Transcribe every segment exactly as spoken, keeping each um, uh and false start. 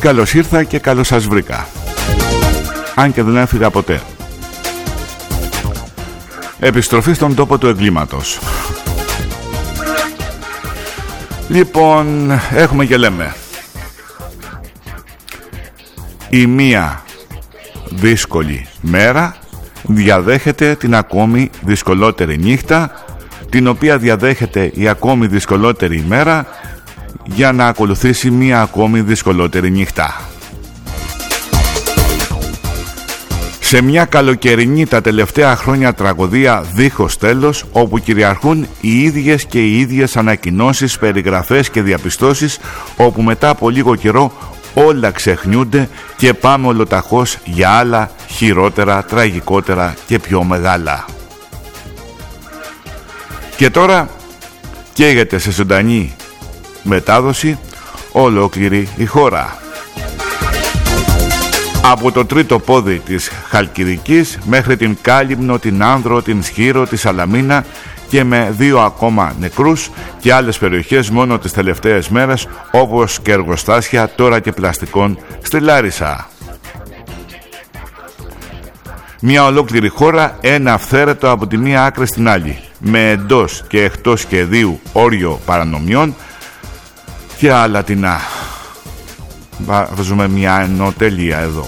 Καλώς ήρθα και καλώς σας βρήκα, αν και δεν έφυγα ποτέ. Επιστροφή στον τόπο του εγκλήματος. Λοιπόν, έχουμε και λέμε. Η μία δύσκολη μέρα διαδέχεται την ακόμη δυσκολότερη νύχτα, την οποία διαδέχεται η ακόμη δυσκολότερη ημέρα για να ακολουθήσει μία ακόμη δυσκολότερη νύχτα. Σε μια καλοκαιρινή τα τελευταία χρόνια τραγωδία δίχως τέλος, όπου κυριαρχούν οι ίδιες και οι ίδιες ανακοινώσεις, περιγραφές και διαπιστώσεις, όπου μετά από λίγο καιρό όλα ξεχνιούνται και πάμε ολοταχώς για άλλα χειρότερα, τραγικότερα και πιο μεγάλα. Και τώρα καίγεται σε ζωντανή μετάδοση ολόκληρη η χώρα. Από το τρίτο πόδι της Χαλκιδικής μέχρι την Κάλυμνο, την Άνδρο, την Σχύρο, τη Σαλαμίνα και με δύο ακόμα νεκρούς και άλλες περιοχές μόνο τις τελευταίες μέρες, όπως και εργοστάσια τώρα και πλαστικών στη Λάρισα. Μια ολόκληρη χώρα, ένα αυθαίρετο από τη μία άκρη στην άλλη, με εντός και εκτός σχεδίου όριο παρανομιών και άλλα τινά. Βάζουμε μια ενοτέλεια εδώ.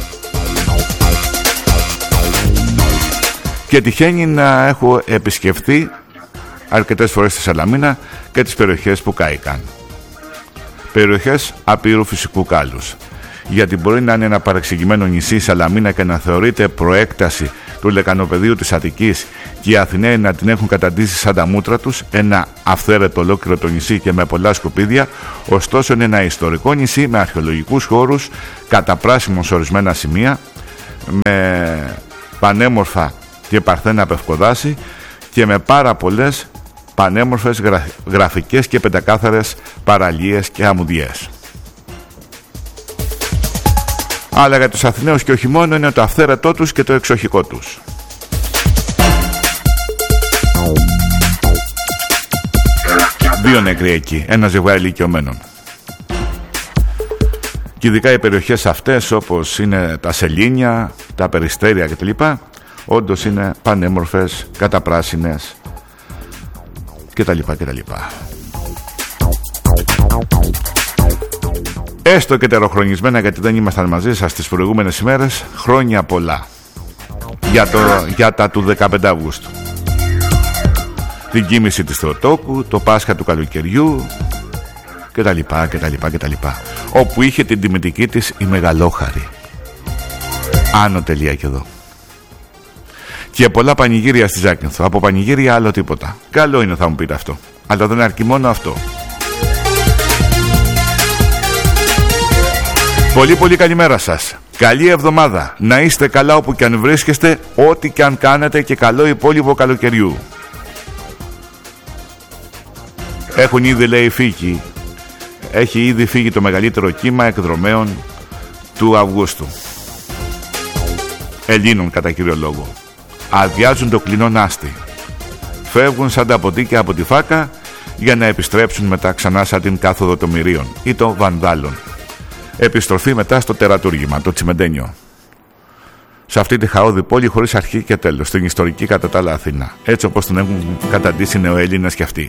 Και τυχαίνει να έχω επισκεφθεί αρκετές φορές στη Σαλαμίνα και τις περιοχές που κάηκαν. Περιοχές απείρου φυσικού κάλους. Γιατί μπορεί να είναι ένα παρεξηγημένο νησί η Σαλαμίνα και να θεωρείται προέκταση του λεκανοπεδίου της Αττικής και οι Αθηναίοι να την έχουν καταντήσει σαν τα μούτρα τους, ένα αυθαίρετο ολόκληρο το νησί και με πολλά σκουπίδια. Ωστόσο είναι ένα ιστορικό νησί με αρχαιολογικούς χώρους, καταπράσιμο σε ορισμένα σημεία, με πανέμορφα και παρθένα πευκοδάση και με πάρα πολλές πανέμορφες γρα... γραφικές και πεντακάθαρες παραλίες και αμμουδιές. Αλλά για τους Αθηναίους και όχι μόνο είναι το αυθαίρετό τους και το εξοχικό τους. Δύο νεκροί εκεί, ένα ζευγάρι ηλικιωμένων. Και ειδικά οι περιοχές αυτές, όπως είναι τα Σελήνια, τα Περιστέρια κτλ, όντως είναι πανέμορφες, καταπράσινες κτλ κτλ. Έστω και τεροχρονισμένα, γιατί δεν ήμασταν μαζί σας τις προηγούμενες ημέρες, χρόνια πολλά για, το, για τα του δεκαπέντε Αυγούστου. Την κοίμηση της Θεοτόκου, το Πάσχα του καλοκαιριού κτλ κτλ κτλ, όπου είχε την τιμητική της η Μεγαλόχαρη. Άνω τελεία και εδώ. Και πολλά πανηγύρια στη Ζάκυνθο. Από πανηγύρια άλλο τίποτα. Καλό είναι, θα μου πείτε αυτό, αλλά δεν αρκεί μόνο αυτό. Πολύ πολύ καλημέρα σας. Καλή εβδομάδα. Να είστε καλά όπου και αν βρίσκεστε, ό,τι και αν κάνετε, και καλό υπόλοιπο καλοκαιριού. Έχουν ήδη, λέει, φύγει. Έχει ήδη φύγει το μεγαλύτερο κύμα εκδρομέων του Αυγούστου. Ελλήνων κατά κύριο λόγο. Αδειάζουν το κλεινό νάστη. Φεύγουν σαν τα ποτίκια από τη φάκα για να επιστρέψουν μετά ξανά σαν την κάθοδο των Μυρίων ή των Βανδάλων. Επιστροφή μετά στο τερατούργημα, το Τσιμεντένιο. Σε αυτή τη χαόδη πόλη χωρίς αρχή και τέλος, στην ιστορική κατά τα άλλα Αθήνα, έτσι όπως την έχουν καταντήσει οι νεοέλληνες και αυτοί.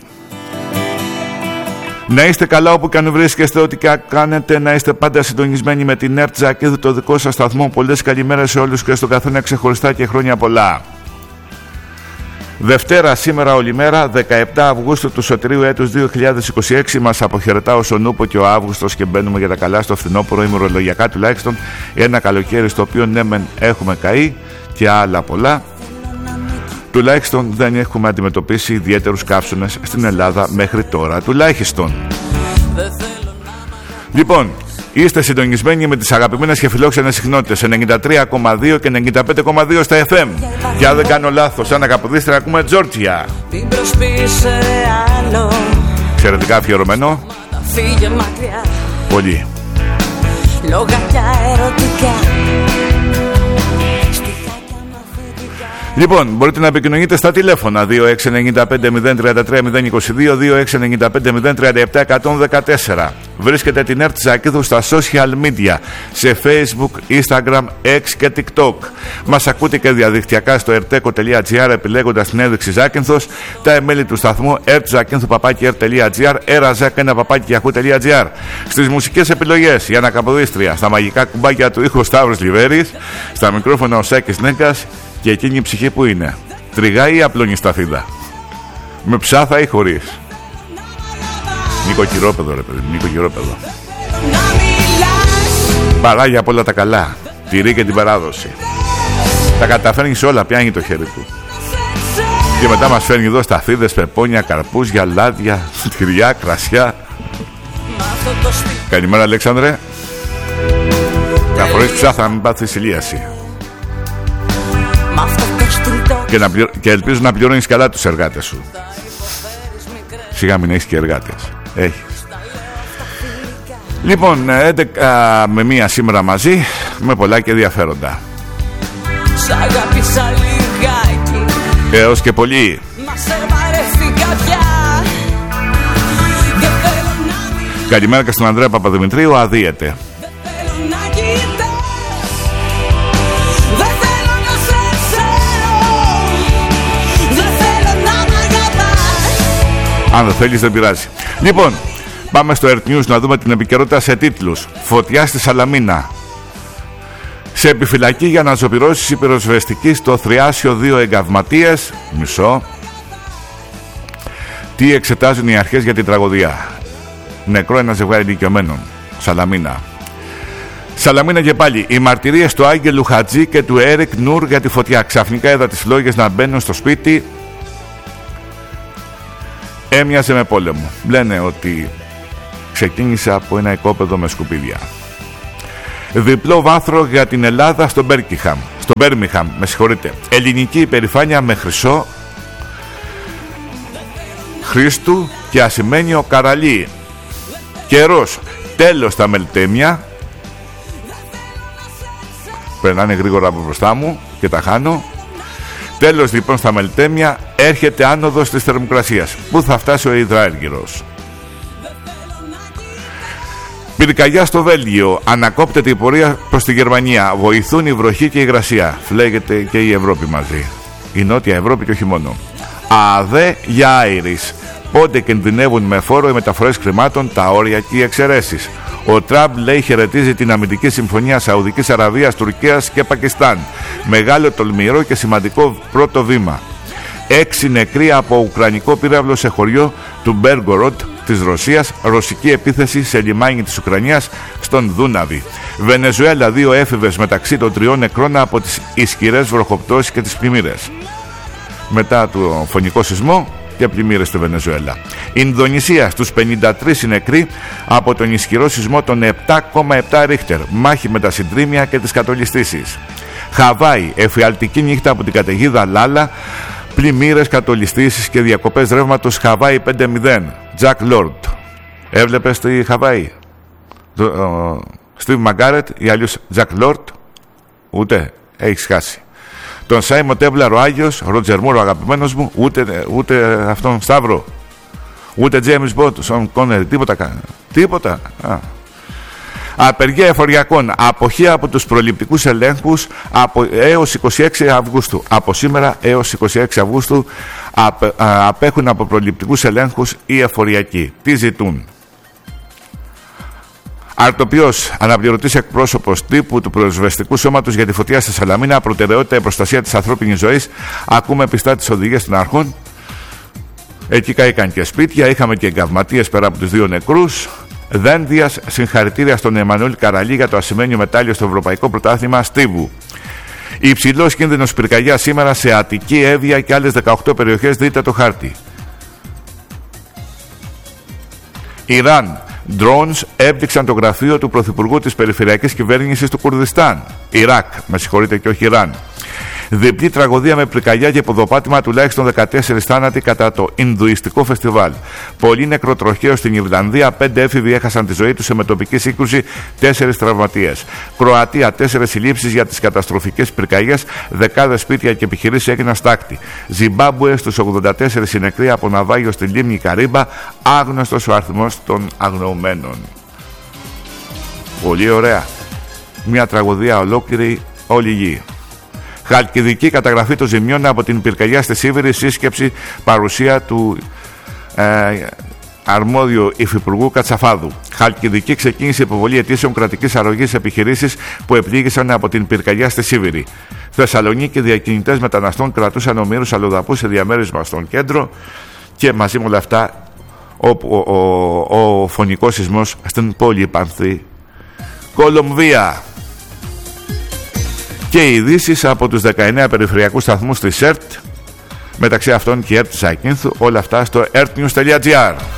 Να είστε καλά όπου και αν βρίσκεστε, ό,τι και κάνετε, να είστε πάντα συντονισμένοι με την ΕΡΤ και το δικό σας σταθμό. Πολλές καλημέρες σε όλους και στον καθένα ξεχωριστά και χρόνια πολλά. Δευτέρα σήμερα όλη μέρα, δεκαεπτά Αυγούστου του σωτηρίου έτους δύο χιλιάδες είκοσι έξι. Μας αποχαιρετά ο Σονούπο και ο Αύγουστος και μπαίνουμε για τα καλά στο φθινόπωρο, ημερολογιακά τουλάχιστον. Ένα καλοκαίρι στο οποίο ναι μεν έχουμε καεί και άλλα πολλά. Τουλάχιστον δεν έχουμε αντιμετωπίσει ιδιαίτερους καύσονες στην Ελλάδα μέχρι τώρα τουλάχιστον. Λοιπόν, είστε συντονισμένοι με τις αγαπημένες και φιλόξενες συχνότητες ενενήντα τρία κόμμα δύο και ενενήντα πέντε κόμμα δύο στα εφ εμ. Και αν δεν κάνω λάθος, σαν αγαποδίστρια ακούμε Τζόρτζια. Εξαιρετικά αφιερωμένο. Πολύ. Λοιπόν, μπορείτε να επικοινωνείτε στα τηλέφωνα δύο έξι εννιά πέντε μηδέν τρία τρία μηδέν είκοσι δύο, δύο έξι εννιά πέντε μηδέν τριάντα επτά εκατόν δεκατέσσερα. Βρίσκετε την ΕΡΤ Ζακύνθου στα social media, σε Facebook, Instagram, X και TikTok. Μας ακούτε και διαδικτυακά στο ερτέκο τελεία τζι άρ επιλέγοντας την ένδειξη Ζάκυνθος, τα email του σταθμού ερτζακύνθου παπάκι ερτ τελεία τζι άρ, εραζάκ ένα παπάκι yahoo τελεία τζι άρ. Στις μουσικές επιλογές, η ανακαποδίστρια, στα μαγικά κουμπάκια του ήχου Σταύρος Λιβέρης, στα μικρόφωνα ο Σάκης Νέκας. Και εκείνη η ψυχή που είναι, τριγάει ή απλώνει σταφίδα, με ψάθα ή χωρίς? Νοικοκυρόπεδο ρε παιδί, νοικοκυρόπεδο. Παράγει από όλα τα καλά, τηρεί και την παράδοση. Τα καταφέρνει σε όλα, πιάνει το χέρι του. Και μετά μας φέρνει εδώ σταφίδες, πεπόνια, καρπούζια, λάδια, τυριά, κρασιά. Καλημέρα Αλέξανδρε. Να φορείς ψάθα να μην πάθεις ηλίαση. Και, να πληρω... και ελπίζω να πληρώνεις καλά τους εργάτες σου. Σιγά μην έχεις και εργάτες. Έχεις. Λοιπόν, έντεκα με μία σήμερα μαζί, με πολλά και ενδιαφέροντα. Έως και πολύ. Καλημέρα και στον Ανδρέα Παπαδημητρίου. Αδίεται. Αν δεν θέλεις δεν πειράζει. Λοιπόν, πάμε στο Earth News να δούμε την επικαιρότητα σε τίτλους. Φωτιά στη Σαλαμίνα. Σε επιφυλακή για να ζωπηρώσει η πυροσβεστική στο Θριάσιο δύο εγκαυματίες. Μισό. Τι εξετάζουν οι αρχές για την τραγωδία? Νεκρό ένα ζευγάρι ηλικιωμένων. Σαλαμίνα. Σαλαμίνα και πάλι. Οι μαρτυρίες του Άγγελου Χατζή και του Έρικ Νούρ για τη φωτιά. Ξαφνικά είδα τις φλόγες να μπαίνουν στο σπίτι. Έμοιαζε με πόλεμο. Λένε ότι ξεκίνησε από ένα οικόπεδο με σκουπίδια. Διπλό βάθρο για την Ελλάδα στο Μπέρκιχαμ. Στο Μπέρμιχαμ, με συγχωρείτε. Ελληνική υπερηφάνεια με χρυσό Χρήστου και ασημένιο καραλί. Καιρός. Τέλος τα μελτέμια. Περνάνε γρήγορα από μπροστά μου και τα χάνω. Τέλος λοιπόν στα μελτέμια. Έρχεται άνοδος της θερμοκρασίας. Πού θα φτάσει ο υδράργυρος? Πυρκαγιά στο Βέλγιο. Ανακόπτεται η πορεία προς τη Γερμανία. Βοηθούν η βροχή και η υγρασία. Φλέγεται και η Ευρώπη μαζί. Η Νότια Ευρώπη και όχι μόνο. ΑΔΕ για Άιρις. Πότε κινδυνεύουν με φόρο οι μεταφορές χρημάτων, τα όρια και οι εξαιρέσεις. Ο Τραμπ λέει χαιρετίζει την αμυντική συμφωνία Σαουδικής Αραβίας, Τουρκίας και Πακιστάν. Μεγάλο, τολμηρό και σημαντικό πρώτο βήμα. Έξι νεκροί από ουκρανικό πύραυλο σε χωριό του Μπέργκοροτ της Ρωσίας. Ρωσική επίθεση σε λιμάνι της Ουκρανίας στον Δούναβη. Βενεζουέλα, δύο έφηβες μεταξύ των τριών νεκρών από τις ισχυρές βροχοπτώσεις και τις πλημμύρες. Μετά το φωνικό σεισμό και πλημμύρες στη Βενεζουέλα. Ινδονησία, στους πενήντα τρεις νεκροί από τον ισχυρό σεισμό των επτά κόμμα επτά ρίχτερ. Μάχη με τα συντρίμμια και τις κατολιστήσεις. Χαβάη, εφιαλτική νύχτα από την καταιγίδα Λάλα. Πλημμύρες, κατολιστήσεις και διακοπές ρεύματος. Χαβάη πέντε μηδέν. Τζακ Λόρντ. Έβλεπες τη Χαβάη? Στίβ Μαγκάρετ ή αλλιώς Τζακ Λόρντ? Ούτε. Έχεις χάσει. Τον Σάιμον Τέμπλαρ ο Άγιος, Ρότζερ Μούρ ο αγαπημένος μου, ούτε, ούτε αυτόν Σταύρο, ούτε Τζέιμς Μποντ, Σον Κόνερ, τίποτα. Τίποτα. Α. Απεργία εφοριακών. Αποχή από τους προληπτικούς ελέγχους από, έως είκοσι έξι Αυγούστου. Από σήμερα έως είκοσι έξι Αυγούστου απ, α, απέχουν από προληπτικούς ελέγχους οι εφοριακοί. Τι ζητούν? Αρτοποιός, αναπληρωτής εκπρόσωπος τύπου του Πυροσβεστικού Σώματος για τη φωτιά στη Σαλαμίνα. Προτεραιότητα η προστασία της ανθρώπινης ζωής. Ακούμε πιστά τις οδηγίες των αρχών. Εκεί κάηκαν και σπίτια. Είχαμε και εγκαυματίες πέρα από τους δύο νεκρούς. Δένδιας, συγχαρητήρια στον Εμμανουέλ Καραλί για το ασημένιο μετάλλιο στο Ευρωπαϊκό Πρωτάθλημα Στίβου. Υψηλός κίνδυνος πυρκαγιά σήμερα σε Αττική, Εύβοια και άλλες δεκαοκτώ περιοχές. Δείτε το χάρτη. Ιράν. Drones έπτυξαν το γραφείο του Πρωθυπουργού της Περιφερειακής Κυβέρνησης του Κουρδιστάν. Ιράκ, με συγχωρείτε και όχι Ιράν. Διπλή τραγωδία με πυρκαγιά και ποδοπάτημα, τουλάχιστον δεκατέσσερις θάνατοι κατά το Ινδουιστικό φεστιβάλ. Πολύ νεκροτροχαίο στην Ιρλανδία, πέντε έφηβοι έχασαν τη ζωή τους σε μετοπική σύγκρουση, τέσσερις τραυματίες. Κροατία, τέσσερις συλλήψεις για τις καταστροφικές πυρκαγιές, δεκάδες σπίτια και επιχειρήσεις έγιναν στάκτη. Ζιμπάμπουε, στους ογδόντα τέσσερις οι νεκροί από ναυάγιο στη λίμνη Καρύμπα, άγνωστος ο αριθμός των αγνοωμένων. Πολύ ωραία. Μια τραγωδία ολόκληρη, όλη γη. Χαλκιδική, καταγραφή των ζημιών από την πυρκαγιά στη Σίβηρη, σύσκεψη, παρουσία του ε, αρμόδιου υφυπουργού Κατσαφάδου. Χαλκιδική, ξεκίνησε υποβολή αιτήσεων κρατικής αρρωγής επιχειρήσεις που επλήγησαν από την πυρκαγιά στη Σίβηρη. Θεσσαλονίκη, διακινητές μεταναστών κρατούσαν ομήρους αλλοδαπούς σε διαμέρισμα στον κέντρο και μαζί με όλα αυτά ο, ο, ο, ο φωνικός σεισμός στην πόλη Πανθή. Κολομβία. Και ειδήσεις από τους δεκαεννέα περιφερειακούς σταθμούς της ΕΡΤ, μεταξύ αυτών και η ΕΡΤ της Ακίνθου, όλα αυτά στο ερτnews τελεία τζι άρ.